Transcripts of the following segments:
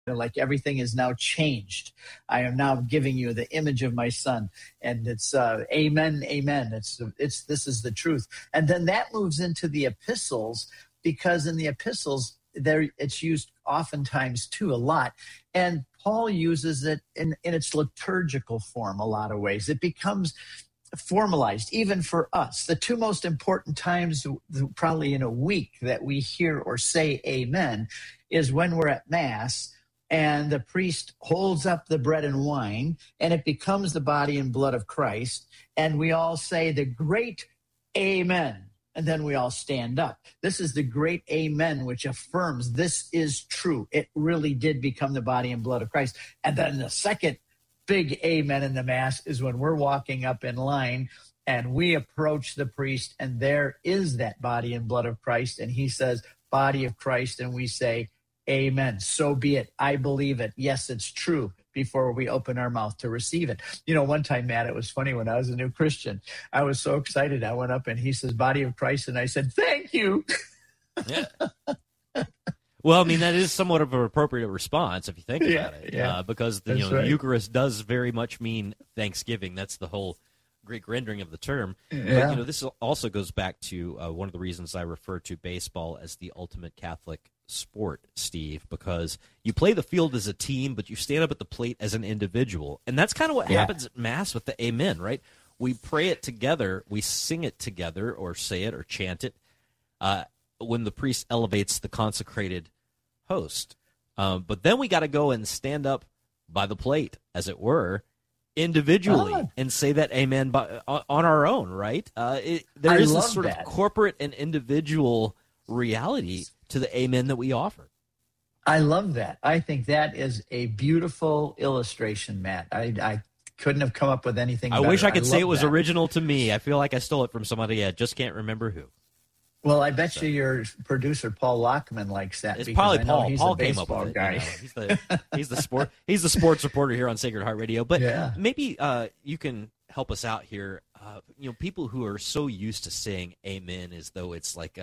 like everything is now changed. I am now giving you the image of my son. And it's amen, amen. It's this is the truth. And then that moves into the epistles, because in the epistles, there it's used oftentimes too, a lot. And Paul uses it in its liturgical form a lot of ways. It becomes formalized, even for us. The two most important times probably in a week that we hear or say amen is when we're at Mass and the priest holds up the bread and wine and it becomes the body and blood of Christ. And we all say the great amen. And then we all stand up. This is the great amen, which affirms this is true. It really did become the body and blood of Christ. And then the second big amen in the Mass is when we're walking up in line and we approach the priest and there is that body and blood of Christ. And he says, body of Christ. And we say, amen. So be it. I believe it. Yes, it's true, before we open our mouth to receive it. You know, one time, Matt, it was funny when I was a new Christian. I was so excited. I went up and he says, body of Christ. And I said, thank you. Yeah. Well, I mean, that is somewhat of an appropriate response if you think about it, because the Eucharist does very much mean thanksgiving. That's the whole Greek rendering of the term. Yeah. But, this also goes back to one of the reasons I refer to baseball as the ultimate Catholic sport, Steve, because you play the field as a team, but you stand up at the plate as an individual. And that's kind of what happens at Mass with the amen, right? We pray it together, we sing it together, or say it or chant it, when the priest elevates the consecrated host. But then we got to go and stand up by the plate, as it were, individually, and say that amen on our own, right? There is this sort of corporate and individual reality to the amen that we offer. I love that. I think that is a beautiful illustration, Matt. I couldn't have come up with anything better. I wish I could say it was original to me. I feel like I stole it from somebody. I just can't remember who. Well, I bet you your producer, Paul Lockman, likes that. It's probably Paul. He's Paul a came up with it. guy. He's the sports reporter here on Sacred Heart Radio. But maybe you can help us out here. People who are so used to saying amen as though it's like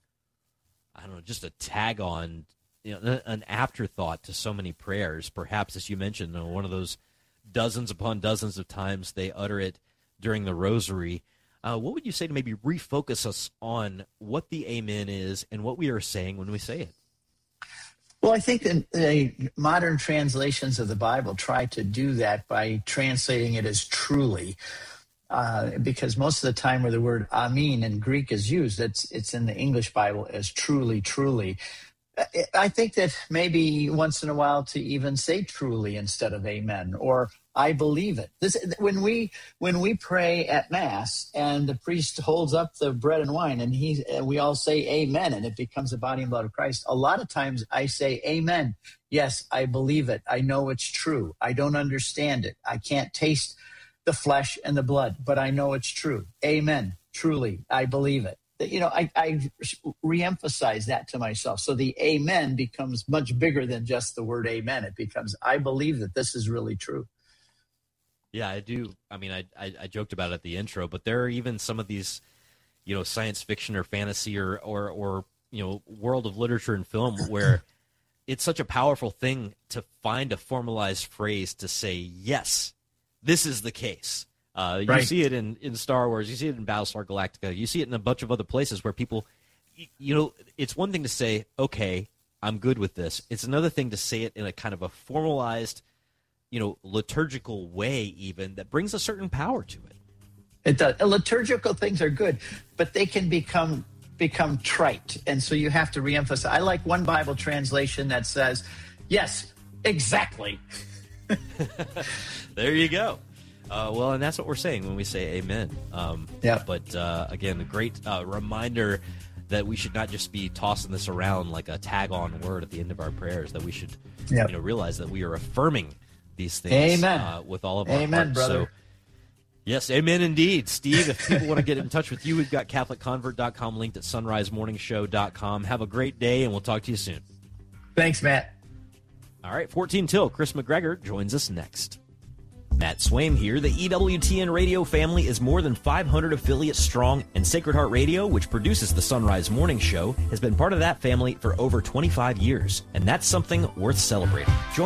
just a tag on, an afterthought to so many prayers. Perhaps, as you mentioned, one of those dozens upon dozens of times they utter it during the rosary. What would you say to maybe refocus us on what the amen is and what we are saying when we say it? Well, I think that the modern translations of the Bible try to do that by translating it as truly, because most of the time where the word amen in Greek is used, it's in the English Bible as truly, truly. I think that maybe once in a while to even say truly instead of amen, or I believe it. When we pray at Mass and the priest holds up the bread and wine and we all say amen and it becomes the body and blood of Christ, a lot of times I say amen. Yes, I believe it. I know it's true. I don't understand it. I can't taste the flesh and the blood, but I know it's true. Amen. Truly, I believe it. I reemphasize that to myself. So the amen becomes much bigger than just the word amen. It becomes, I believe that this is really true. Yeah, I do. I mean, I joked about it at the intro, but there are even some of these, science fiction or fantasy or world of literature and film where it's such a powerful thing to find a formalized phrase to say, yes, this is the case. You see it in Star Wars. You see it in Battlestar Galactica. You see it in a bunch of other places where people, it's one thing to say, okay, I'm good with this. It's another thing to say it in a kind of a formalized, liturgical way even that brings a certain power to it. It does. Liturgical things are good, but they can become trite. And so you have to reemphasize. I like one Bible translation that says, yes, exactly. There you go. Well, and that's what we're saying when we say amen. But again, a great reminder that we should not just be tossing this around like a tag-on word at the end of our prayers, that we should realize that we are affirming these things with all of our heart. Brother. So, yes, amen indeed. Steve, if people want to get in touch with you, we've got CatholicConvert.com linked at sunrisemorningshow.com. Have a great day, and we'll talk to you soon. Thanks, Matt. All right, 14 till. Chris McGregor joins us next. Matt Swaim here. The EWTN radio family is more than 500 affiliates strong, and Sacred Heart Radio, which produces the Sunrise Morning Show, has been part of that family for over 25 years, and that's something worth celebrating. Join